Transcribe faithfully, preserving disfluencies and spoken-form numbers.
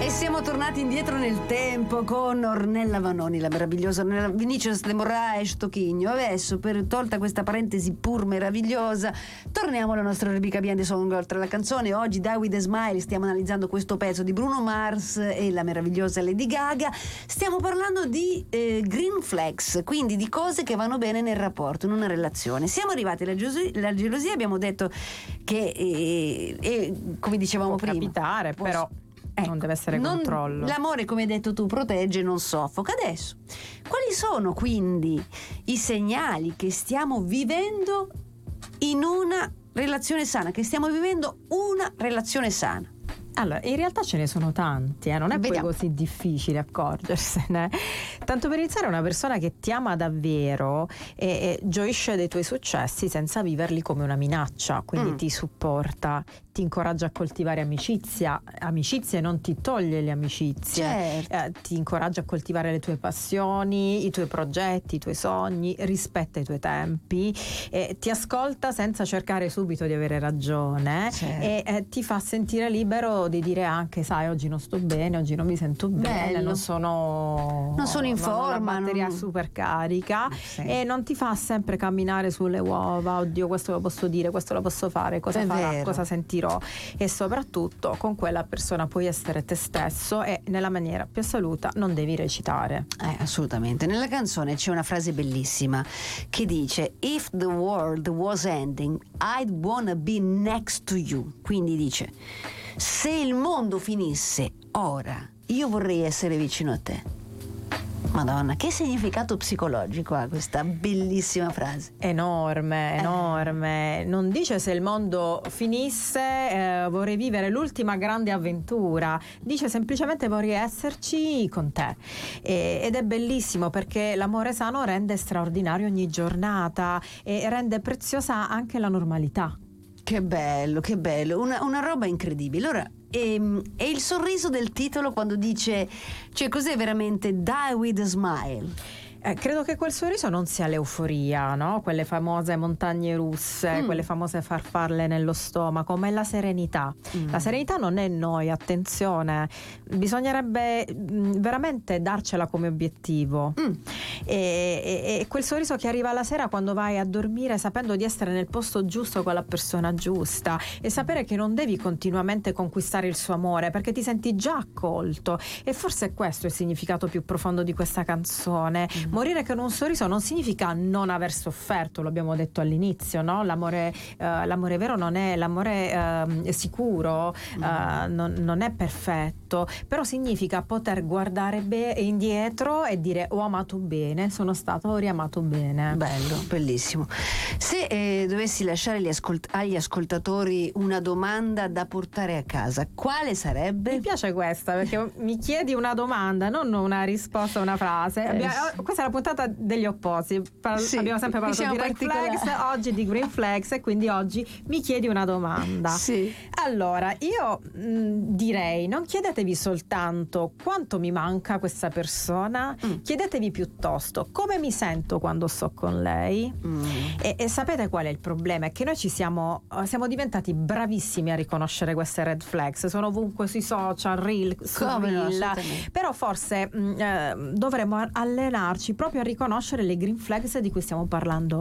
E siamo tornati indietro nel tempo con Ornella Vanoni, la meravigliosa Ornella, Vinicius de Moraes Toquinho. Adesso, per tolta questa parentesi pur meravigliosa, torniamo alla nostra rubrica Behind the Song, oltre alla canzone. Oggi Die With A Smile stiamo analizzando questo pezzo di Bruno Mars e la meravigliosa Lady Gaga. Stiamo parlando di eh, green flags, quindi di cose che vanno bene nel rapporto, in una relazione. Siamo arrivati alla, gelosia, alla gelosia, abbiamo detto che eh, eh, come dicevamo può prima capitare, può, però ecco, non deve essere non, controllo. L'amore, come hai detto tu, protegge, non soffoca. Adesso, quali sono quindi i segnali che stiamo vivendo in una relazione sana, che stiamo vivendo una relazione sana? Allora, in realtà ce ne sono tanti, eh? Non è Vediamo. poi così difficile accorgersene. Tanto per iniziare, una persona che ti ama davvero e, e gioisce dei tuoi successi senza viverli come una minaccia, quindi Mm. ti supporta, ti incoraggia a coltivare amicizia, amicizia e non ti toglie le amicizie, Certo. eh, ti incoraggia a coltivare le tue passioni, i tuoi progetti, i tuoi sogni, rispetta i tuoi tempi, eh, ti ascolta senza cercare subito di avere ragione, Certo. e eh, ti fa sentire libero di dire anche, sai, oggi non sto bene, oggi non mi sento bene, Bello. non sono Non sono in non ho la forma, batteria non- super carica, Sì. e non ti fa sempre camminare sulle uova, oddio, questo lo posso dire, questo lo posso fare, cosa È farà, vero. cosa sentirò. E soprattutto con quella persona puoi essere te stesso e nella maniera più assoluta non devi recitare. Eh, assolutamente. Nella canzone c'è una frase bellissima che dice: If the world was ending, I'd wanna be next to you. Quindi dice: se il mondo finisse ora, io vorrei essere vicino a te. Madonna, che significato psicologico ha questa bellissima frase? Enorme, Eh. enorme. Non dice se il mondo finisse eh, vorrei vivere l'ultima grande avventura, dice semplicemente vorrei esserci con te. E- ed è bellissimo perché l'amore sano rende straordinario ogni giornata e rende preziosa anche la normalità. Che bello, che bello, una, una roba incredibile. Ora, ehm, è il sorriso del titolo quando dice, cioè cos'è veramente Die With A Smile? Eh, credo che quel sorriso non sia l'euforia, no? Quelle famose montagne russe, Mm. quelle famose farfalle nello stomaco, ma è la serenità. Mm. La serenità non è noi, attenzione, bisognerebbe mh, veramente darcela come obiettivo. Mm. E, e- e quel sorriso che arriva la sera quando vai a dormire sapendo di essere nel posto giusto con la persona giusta e sapere che non devi continuamente conquistare il suo amore perché ti senti già accolto. E forse è questo il significato più profondo di questa canzone. Morire con un sorriso non significa non aver sofferto, lo abbiamo detto all'inizio, no? L'amore, eh, l'amore vero non è l'amore eh, sicuro, eh, non, non è perfetto, però significa poter guardare be- indietro e dire ho amato bene, sono stato riamato bene. Bello, bellissimo. Se eh, dovessi lasciare gli ascolt- agli ascoltatori una domanda da portare a casa, quale sarebbe? Mi piace questa perché mi chiedi una domanda, non una risposta a una frase. Eh, Abbiamo- sì. questa è la puntata degli opposti. Par- Sì, abbiamo sempre parlato siamo di red particolari. flags, oggi di green flags, e quindi oggi mi chiedi una domanda. Sì. Allora, io mh, direi non chiedetevi soltanto quanto mi manca questa persona, Mm. chiedetevi piuttosto come mi sento quando sto con lei. Mm. E, e sapete qual è il problema? È che noi ci siamo, eh, siamo diventati bravissimi a riconoscere queste red flags, sono ovunque sui social, reel, su Come no, reel. assolutamente. Però forse mh, eh, dovremmo allenarci proprio a riconoscere le green flags di cui stiamo parlando